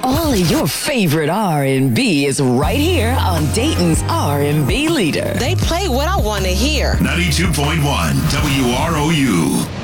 All of your favorite R&B is right here on Dayton's R&B leader. They play what I want to hear. 92.1 WROU.